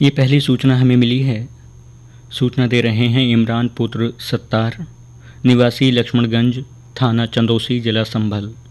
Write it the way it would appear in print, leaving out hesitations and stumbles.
ये पहली सूचना हमें मिली है। सूचना दे रहे हैं इमरान पुत्र सत्तार, निवासी लक्ष्मणगंज, थाना चंदौसी, जिला संभल।